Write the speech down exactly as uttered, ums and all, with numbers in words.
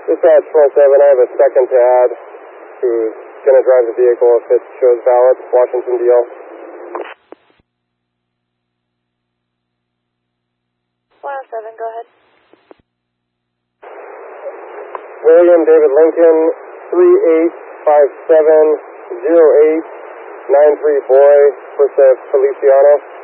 Dispatch four seven, I have a second to add who's going to drive the vehicle if it shows valid. Washington D L. one oh seven, go ahead. William David Lincoln, three eight five seven zero eight nine three boy, First Feliciano.